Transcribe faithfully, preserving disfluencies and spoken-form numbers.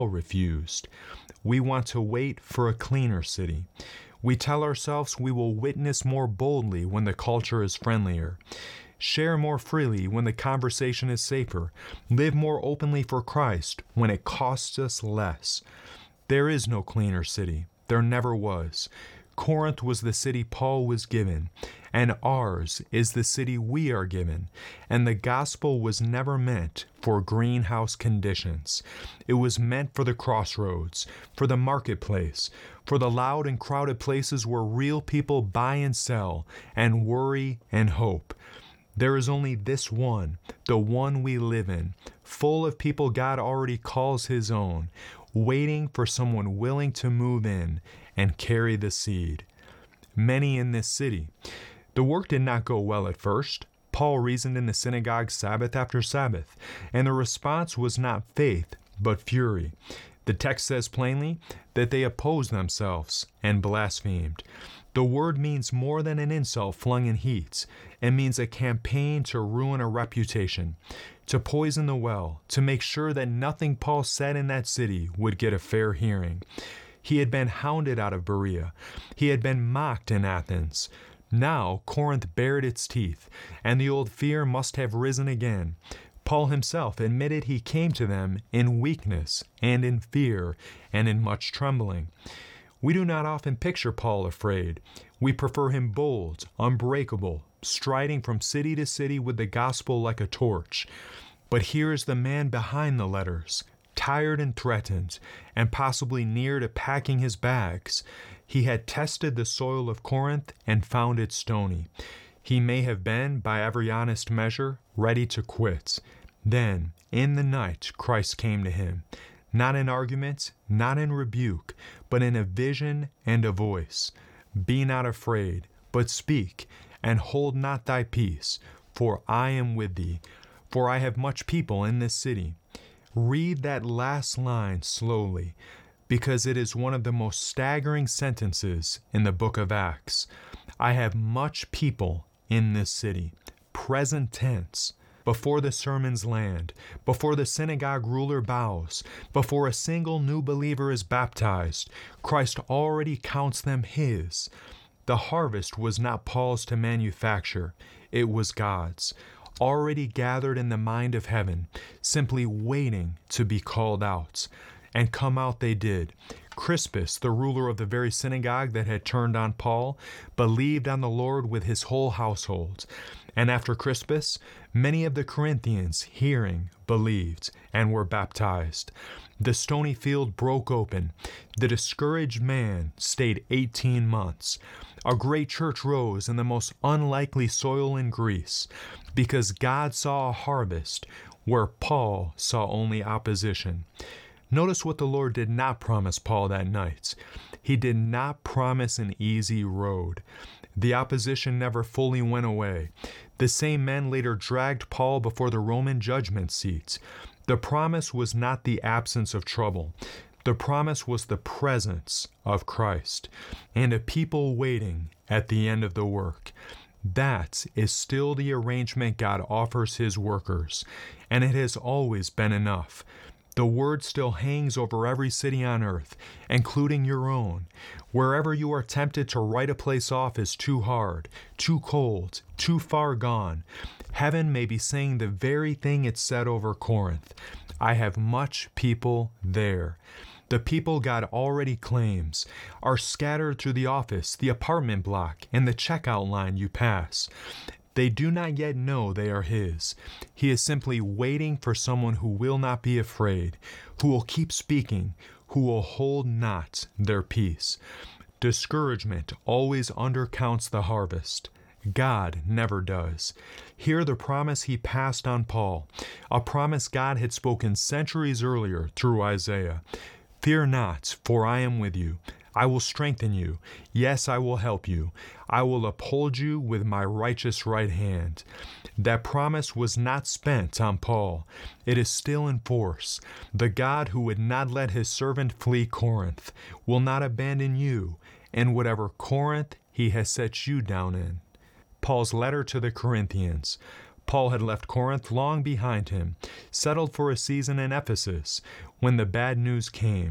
refused. We want to wait for a cleaner city. We tell ourselves we will witness more boldly when the culture is friendlier, share more freely when the conversation is safer, live more openly for Christ when it costs us less. There is no cleaner city. There never was. Corinth was the city Paul was given, and ours is the city we are given. And the gospel was never meant for greenhouse conditions. It was meant for the crossroads, for the marketplace, for the loud and crowded places where real people buy and sell, and worry and hope. There is only this one, the one we live in, full of people God already calls his own, waiting for someone willing to move in and carry the seed. Many in this city. The work did not go well at first. Paul reasoned in the synagogue Sabbath after Sabbath, and the response was not faith, but fury. The text says plainly that they opposed themselves and blasphemed. The word means more than an insult flung in heat. It means a campaign to ruin a reputation, to poison the well, to make sure that nothing Paul said in that city would get a fair hearing. He had been hounded out of Berea. He had been mocked in Athens. Now Corinth bared its teeth, and the old fear must have risen again. Paul himself admitted he came to them in weakness and in fear and in much trembling. We do not often picture Paul afraid. We prefer him bold, unbreakable, striding from city to city with the gospel like a torch. But here is the man behind the letters, tired and threatened, and possibly near to packing his bags. He had tested the soil of Corinth and found it stony. He may have been, by every honest measure, ready to quit. Then, in the night, Christ came to him, not in argument, not in rebuke, but in a vision and a voice. Be not afraid, but speak, and hold not thy peace, for I am with thee, for I have much people in this city. Read that last line slowly, because it is one of the most staggering sentences in the book of Acts. I have much people in this city. Present tense. Before the sermons land, before the synagogue ruler bows, before a single new believer is baptized, Christ already counts them his. The harvest was not Paul's to manufacture, it was God's, already gathered in the mind of heaven, simply waiting to be called out. And come out they did. Crispus, the ruler of the very synagogue that had turned on Paul, believed on the Lord with his whole household. And after Crispus, many of the Corinthians, hearing, believed, and were baptized. The stony field broke open. The discouraged man stayed eighteen months. A great church rose in the most unlikely soil in Greece, because God saw a harvest where Paul saw only opposition. Notice what the Lord did not promise Paul that night. He did not promise an easy road. The opposition never fully went away. The same men later dragged Paul before the Roman judgment seats. The promise was not the absence of trouble. The promise was the presence of Christ and a people waiting at the end of the work. That is still the arrangement God offers his workers, and it has always been enough. The word still hangs over every city on earth, including your own. Wherever you are tempted to write a place off as too hard, too cold, too far gone, heaven may be saying the very thing it said over Corinth. I have much people there. The people God already claims are scattered through the office, the apartment block, and the checkout line you pass. They do not yet know they are his. He is simply waiting for someone who will not be afraid, who will keep speaking, who will hold not their peace. Discouragement always undercounts the harvest. God never does. Hear the promise he passed on Paul, a promise God had spoken centuries earlier through Isaiah. Fear not, for I am with you. I will strengthen you. Yes, I will help you. I will uphold you with my righteous right hand. That promise was not spent on Paul. It is still in force. The God who would not let his servant flee Corinth will not abandon you in whatever Corinth he has set you down in. Paul's letter to the Corinthians. Paul had left Corinth long behind him, settled for a season in Ephesus, when the bad news came.